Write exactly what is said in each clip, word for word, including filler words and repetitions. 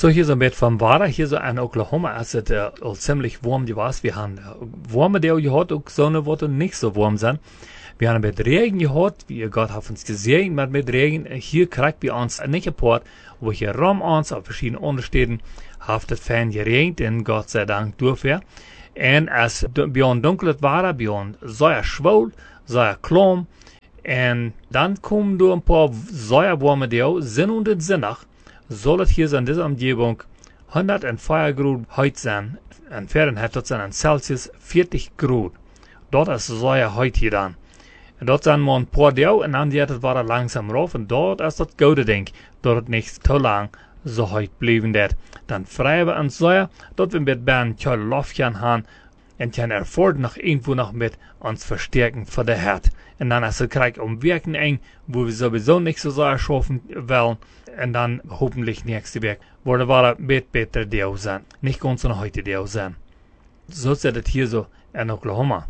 So, hier so ein bisschen vom Wetter. Hier so in Oklahoma ist es äh, ziemlich warm gewesen. Wir haben äh, warme Tage gehabt, auch Sonne, wo nicht so warm sind. Wir haben mit Regen gehabt, wie ihr Gott hat uns gesehen, mit, mit Regen. Hier kriegt wir uns nicht ein Port, wo hier rum uns auf verschiedenen Unterstädten hat es fein geregnet, und Gott sei Dank durchwär. Und als wir uns dunkelt war, wir uns sehr schwul, sehr klom, und dann kommen da ein paar sehr warme Tage, Sinn und Sinnach, soll es hier so in dieser Umgebung hundertvier Grad heute sein, in Fahrenheit, dort sind in Celsius vierzig Grad. Dort ist sehr heute hier dann. Und dort sind wir ein paar Tage, und dann geht es war langsam rauf, und dort ist das gute Ding, dort nicht zu lang so heute bleiben wird. Dann freien wir uns sehr, dort wir mit Bern ein Laufchen haben, und können erfordern noch irgendwo noch mit uns verstärken für der Herd. Und dann ist es Krieg um Wirken eng, wo wir sowieso nicht so sehr schaffen wollen, und dann hoffentlich nächste Weg, wo der war ein bisschen besser Deo sein. Nicht ganz so heute Deo sein. So sieht es hier so in Oklahoma.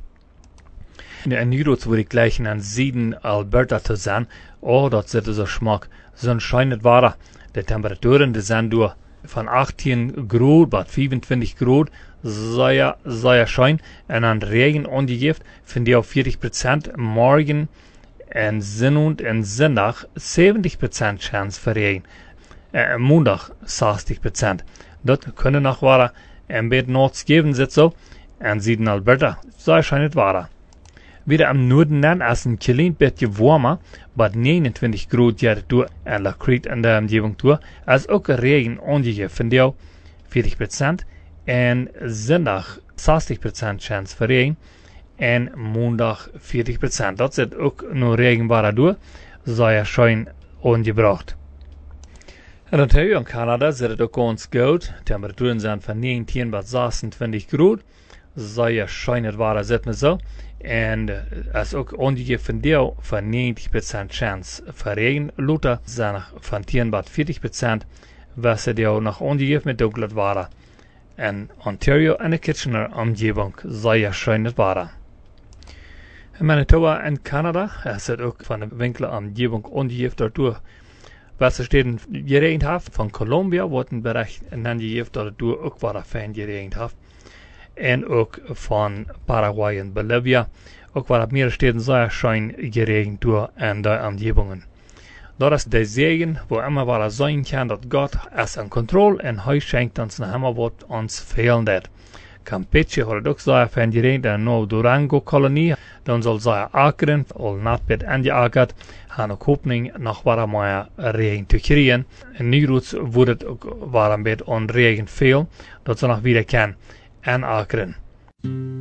In Nürnberg würde ich gleich in Süden Alberta zu sein. Oh, dort sieht es so schmack. So ein schönes Wetter. Die Temperaturen, die sind durch von achtzehn Grad bis fünfundzwanzig Grad. Sehr, sehr schön. Und dann Regen angegeben, finde ich auf vierzig Prozent. Morgen und Sinn und in Sonntag siebzig Prozent Chance für Regen. Äh, Montag sechzig Prozent. Dort können noch Wetter ein bisschen Nord geben, sitzt so. In Süden Alberta, sehr schönes Wetter. Wieder am Norden dann ist ein klein bisschen warmer, bei neunundzwanzig Grad geht durch in La Crete in der Umgebung durch. Es ist auch Regen angegeben, finde ich, vierzig Prozent. Und Sonntag sechzig Prozent Chance für Regen. Und Montag vierzig Prozent. Das ist auch nur Regenwetter durch. Sehr schön angebracht. In Ontario und Kanada sieht es auch ganz gut. Temperaturen sind von neunzehn bis sechsundzwanzig Grad. Sehr schönes Wetter, sieht man so. Und es ist auch angegeben von dir von neunzig Prozent Chance für Regen. Luther sind von zehn bis vierzig Prozent. Was ist auch noch angegeben mit dunklem Wetter. In Ontario und der Kitchener Umgebung sehr schönes Wetter. In Manitoba und Kanada es ist auch von der Winkler Umgebung angegeben dadurch. Was es steht geregnet hat. Von Columbia wurde ein Bericht angegeben dadurch auch war fein geregnet hat. Und auch von Paraguay und Bolivia. Auch war mehr Städten sehr schön geregnet durch in der Umgebungen. Dort ist der Segen, wo immer war sein kann, dass Gott es in Kontrolle und heute schenkt uns noch immer, was uns fehlen wird. Campeche hat auch sehr fein geregnet in der Durango-Kolonie. Dann soll sehr Akren, all Nachtbett angeackert, haben auch Hoffnung, noch war mehr Regen zu kriegen. In Nürnberg wurde es war ein bisschen an Regen viel, dass sie noch wieder kann. En Akron.